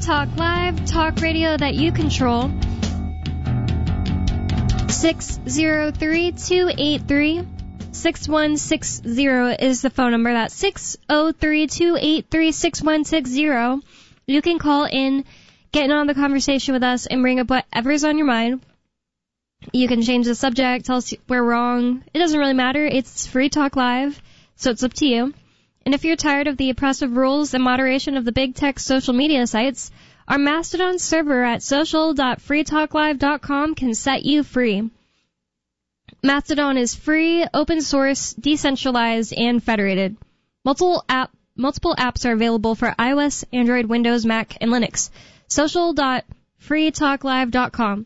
Talk Live, talk radio that you control. 603-283-6160 is the phone number. That's 603-283-6160. You can call in, get in on the conversation with us, and bring up whatever's on your mind. You can change the subject, tell us we're wrong. It doesn't really matter. It's Free Talk Live, so it's up to you. And if you're tired of the oppressive rules and moderation of the big tech social media sites, our Mastodon server at social.freetalklive.com can set you free. Mastodon is free, open source, decentralized, and federated. Multiple apps are available for iOS, Android, Windows, Mac, and Linux. Social.freetalklive.com.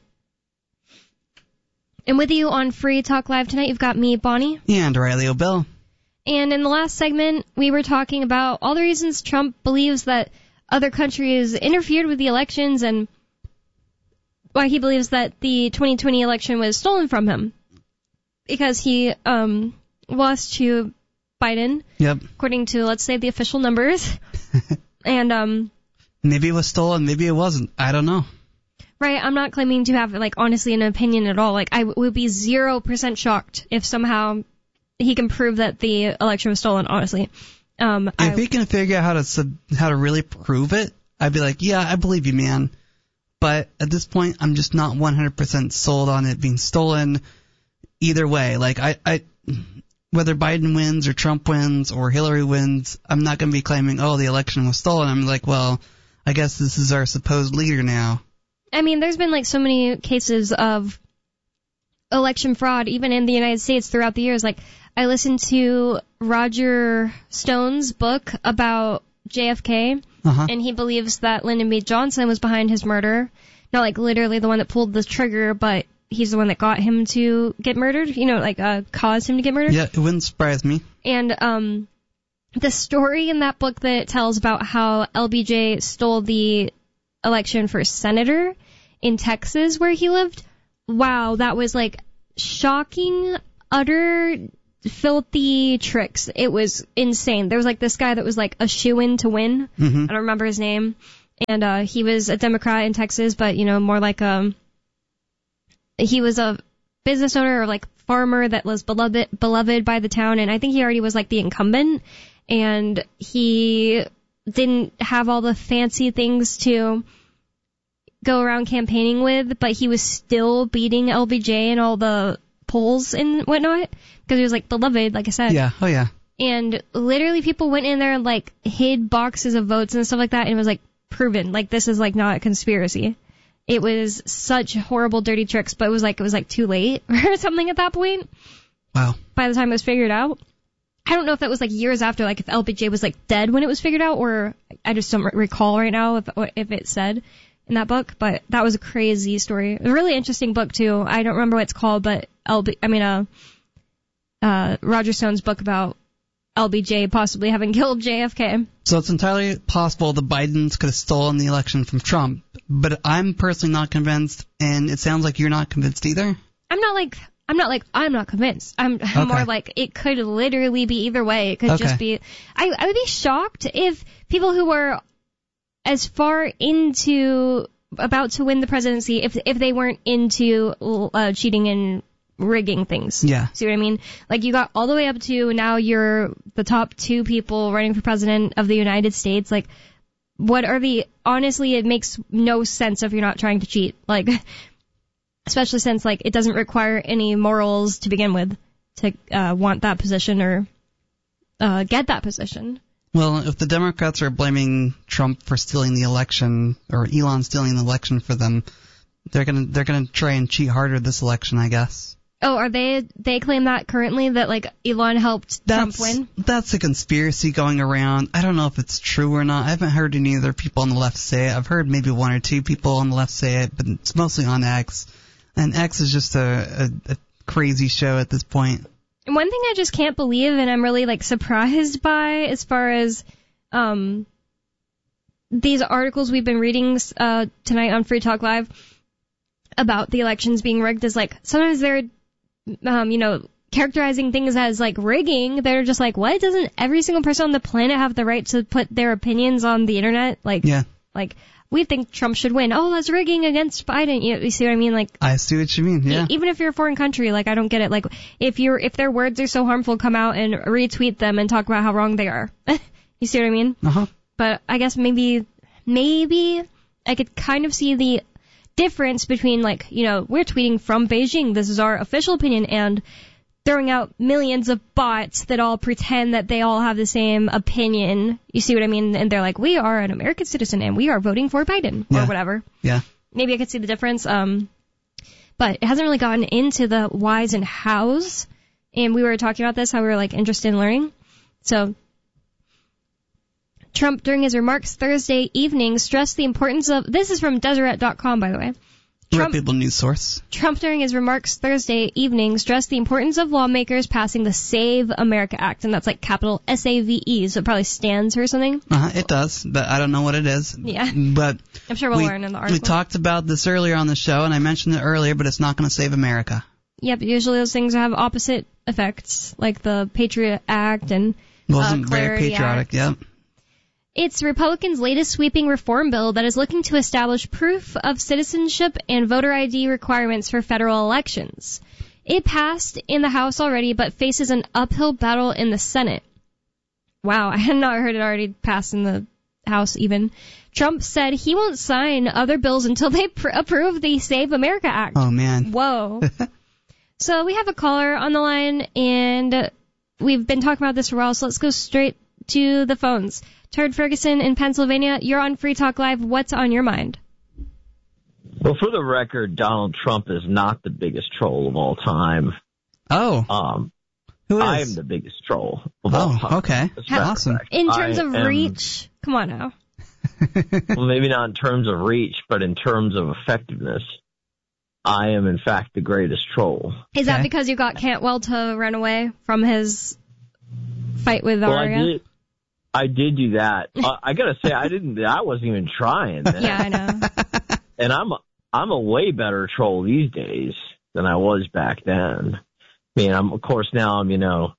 And with you on Free Talk Live tonight, you've got me, Bonnie. And Riley O'Bell. And in the last segment, we were talking about all the reasons Trump believes that other countries interfered with the elections and why he believes that the 2020 election was stolen from him. Because he lost to Biden, yep, according to, let's say, the official numbers. And maybe it was stolen, maybe it wasn't. I don't know. Right, I'm not claiming to have, honestly, an opinion at all. I would be 0% shocked if somehow he can prove that the election was stolen, honestly. If he can figure out how to really prove it, I'd be like, yeah, I believe you, man. But at this point, I'm just not 100% sold on it being stolen either way. Whether Biden wins or Trump wins or Hillary wins, I'm not going to be claiming, oh, the election was stolen. I'm like, well, I guess this is our supposed leader now. I mean, there's been so many cases of election fraud, even in the United States throughout the years. I listened to Roger Stone's book about JFK, and he believes that Lyndon B. Johnson was behind his murder. Not literally the one that pulled the trigger, but he's the one that got him to get murdered, caused him to get murdered. Yeah, it wouldn't surprise me. And the story in that book that it tells about how LBJ stole the election for senator in Texas where he lived, wow, that was shocking, utter, filthy tricks. It was insane. There was this guy that was a shoo-in to win. Mm-hmm. I don't remember his name. And he was a Democrat in Texas, but, more he was a business owner or farmer that was beloved by the town, and I think he already was the incumbent, and he didn't have all the fancy things to go around campaigning with, but he was still beating LBJ in all the polls and whatnot, because he was beloved, like I said. Yeah, oh yeah. And literally people went in there and hid boxes of votes and stuff like that, and it was proven, this is not a conspiracy. It was such horrible, dirty tricks, but it was too late or something at that point. Wow. By the time it was figured out. I don't know if that was years after, if LBJ was dead when it was figured out, or I just don't recall right now if it said in that book, but that was a crazy story. It was a really interesting book too. I don't remember what it's called, but Roger Stone's book about LBJ possibly having killed JFK. So it's entirely possible the Bidens could have stolen the election from Trump, but I'm personally not convinced, and it sounds like you're not convinced either. I'm not convinced. I'm okay. More it could literally be either way. It could just be. I would be shocked if people who were as far into about to win the presidency, if they weren't into cheating and rigging things. Yeah. See what I mean? You got all the way up to now you're the top 2 people running for president of the United States. What are honestly, it makes no sense if you're not trying to cheat. Especially since, it doesn't require any morals to begin with to want that position or get that position. Well, if the Democrats are blaming Trump for stealing the election, or Elon stealing the election for them, they're gonna try and cheat harder this election, I guess. Oh, are they claim that currently, that Elon helped Trump win? That's a conspiracy going around. I don't know if it's true or not. I haven't heard any other people on the left say it. I've heard maybe 1 or 2 people on the left say it, but it's mostly on X. And X is just a crazy show at this point. One thing I just can't believe, and I'm really surprised by, as far as these articles we've been reading tonight on Free Talk Live about the elections being rigged, is sometimes they're characterizing things as rigging. They're just what? Doesn't every single person on the planet have the right to put their opinions on the internet? Yeah. we think Trump should win. Oh, that's rigging against Biden. You see what I mean? Like, I see what you mean, yeah. Even if you're a foreign country, like, I don't get it. Like, if their words are so harmful, come out and retweet them and talk about how wrong they are. You see what I mean? Uh-huh. But I guess maybe I could kind of see the difference between, like, we're tweeting from Beijing, this is our official opinion, and throwing out millions of bots that all pretend that they all have the same opinion. You see what I mean? And they're like, we are an American citizen and we are voting for Biden or whatever. Yeah. Maybe I could see the difference. But it hasn't really gotten into the whys and hows. And we were talking about this, how we were like interested in learning. So Trump, during his remarks Thursday evening, stressed the importance of, this is from Deseret.com, by the way. Reputable news source. Trump, during his remarks Thursday evening, stressed the importance of lawmakers passing the Save America Act, and that's like capital SAVE, so it probably stands for something. It does, but I don't know what it is. Yeah. But I'm sure we'll learn in the article. We talked about this earlier on the show, and I mentioned it earlier, but it's not going to save America. Yep, usually those things have opposite effects, like the Patriot Act and wasn't very Clarity patriotic, Act. Yep. It's Republicans' latest sweeping reform bill that is looking to establish proof of citizenship and voter ID requirements for federal elections. It passed in the House already, but faces an uphill battle in the Senate. Wow, I had not heard it already passed in the House even. Trump said he won't sign other bills until they approve the Save America Act. Oh, man. Whoa. So we have a caller on the line, and we've been talking about this for a while, so let's go straight to the phones. Turd Ferguson in Pennsylvania, you're on Free Talk Live. What's on your mind? Well, for the record, Donald Trump is not the biggest troll of all time. Oh. Who is? I am the biggest troll of all time. Okay. Awesome. In terms of reach? Come on now. Well, maybe not in terms of reach, but in terms of effectiveness. I am, in fact, the greatest troll. Is that because you got Cantwell to run away from his fight with Aria? I did do that. I gotta say, I wasn't even trying. Yeah, I know. And I'm a way better troll these days than I was back then. I mean, of course now I'm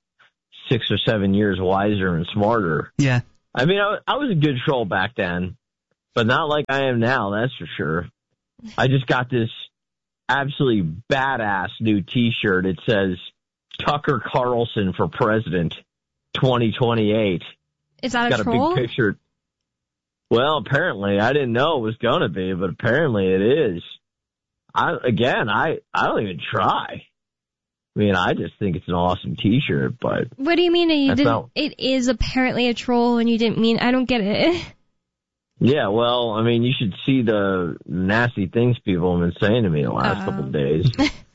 6 or 7 years wiser and smarter. Yeah. I mean, I was a good troll back then, but not like I am now. That's for sure. I just got this absolutely badass new T-shirt. It says Tucker Carlson for President 2028. Is that a troll? Got a big picture. Well, apparently. I didn't know it was going to be, but apparently it is. I don't even try. I mean, I just think it's an awesome T-shirt, but... What do you mean it is apparently a troll and you didn't mean... I don't get it. Yeah, well, I mean, you should see the nasty things people have been saying to me the last couple of days.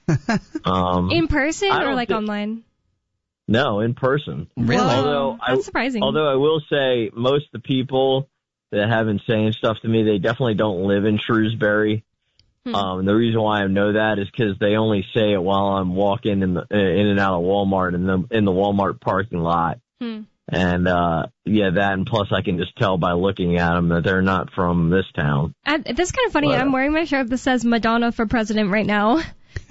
In person or like online? No, in person. Really? That's surprising. Although I will say most of the people that have been saying stuff to me, they definitely don't live in Shrewsbury. The reason why I know that is because they only say it while I'm walking in and out of Walmart in the Walmart parking lot. And that, and plus I can just tell by looking at them that they're not from this town. That's kind of funny. I'm wearing my shirt that says Madonna for President right now.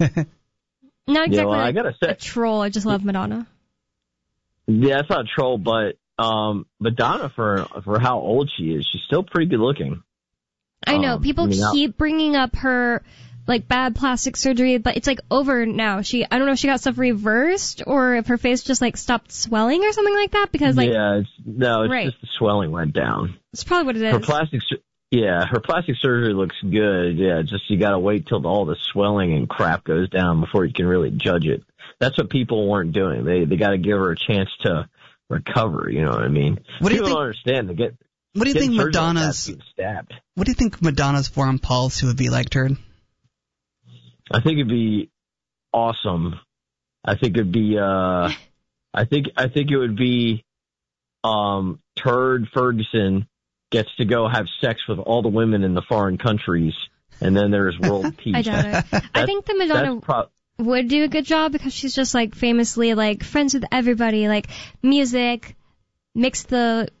Not exactly I gotta say, a troll. I just love Madonna. Yeah, it's not a troll, but Madonna, for how old she is, she's still pretty good looking. I know. People keep bringing up her, like, bad plastic surgery, but it's, like, over now. I don't know if she got stuff reversed or if her face just, like, stopped swelling or something like that, because, like... Yeah, it's just the swelling went down. That's probably what it is. Her plastic surgery looks good. Yeah, just you gotta wait till all the swelling and crap goes down before you can really judge it. That's what people weren't doing. They gotta give her a chance to recover, you know what I mean? People don't understand. What do you think Madonna's foreign policy would be like, Turd? I think it'd be awesome. I think it'd be I think it would be Turd Ferguson gets to go have sex with all the women in the foreign countries, and then there's world peace. I doubt it. I think the Madonna would do a good job because she's just, like, famously, like, friends with everybody, like, music, mix the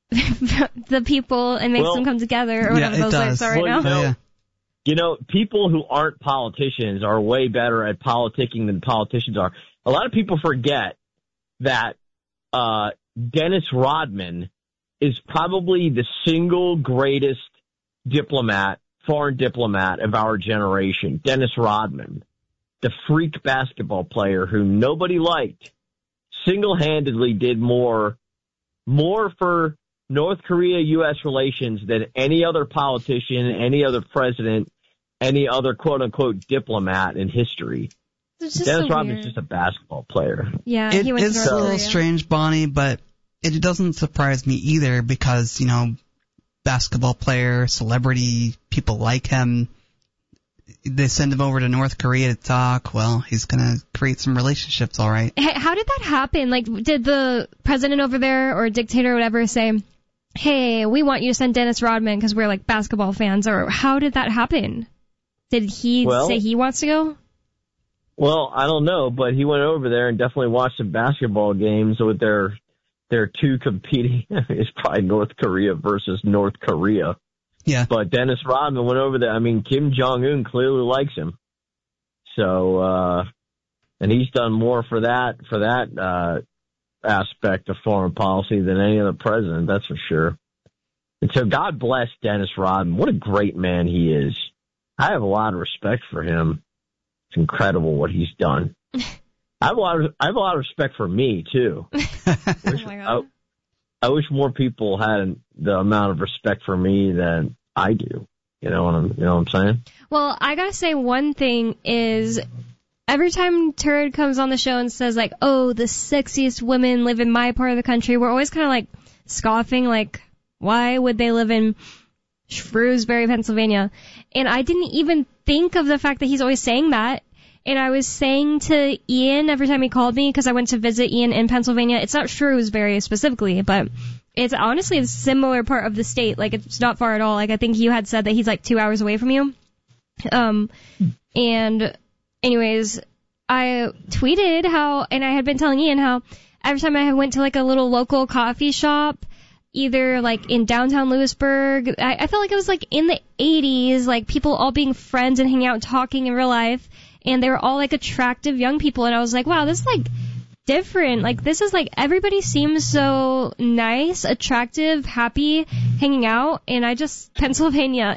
people and makes them come together, or whatever those lyrics are right now. You know, people who aren't politicians are way better at politicking than politicians are. A lot of people forget that Dennis Rodman is probably the single greatest diplomat, foreign diplomat of our generation, Dennis Rodman, the freak basketball player who nobody liked, single-handedly did more for North Korea-U.S. relations than any other politician, any other president, any other quote-unquote diplomat in history. Dennis Rodman's just a basketball player. Yeah, it he went is to a little strange, Bonnie, but it doesn't surprise me either because, you know, basketball player, celebrity, people like him. They send him over to North Korea to talk. Well, he's going to create some relationships, all right. How did that happen? Like, did the president over there or dictator or whatever say, hey, we want you to send Dennis Rodman because we're, like, basketball fans? Or how did that happen? Did he say he wants to go? Well, I don't know, but he went over there and definitely watched some basketball games with their two competing. It's probably North Korea versus North Korea. Yeah. But Dennis Rodman went over there. I mean, Kim Jong-un clearly likes him. So, and he's done more for that aspect of foreign policy than any other president, that's for sure. And so God bless Dennis Rodman. What a great man he is. I have a lot of respect for him. It's incredible what he's done. I have a lot of respect for me too. Oh my God. I wish more people had the amount of respect for me than I do. You know what I'm saying? Well, I gotta say one thing is every time Turd comes on the show and says like, oh, the sexiest women live in my part of the country, we're always kind of like scoffing, like, why would they live in Shrewsbury, Pennsylvania? And I didn't even think of the fact that he's always saying that. And I was saying to Ian every time he called me, because I went to visit Ian in Pennsylvania, it's not Shrewsbury specifically, but it's honestly a similar part of the state. Like, it's not far at all. Like, I think you had said that he's like 2 hours away from you. And anyways, I tweeted how, and I had been telling Ian how every time I went to like a little local coffee shop, either like in downtown Lewisburg, I felt like it was like in the 80s, like people all being friends and hanging out and talking in real life. And they were all like attractive young people. And I was like, wow, this is like different. Like, this is like everybody seems so nice, attractive, happy, hanging out. And Pennsylvania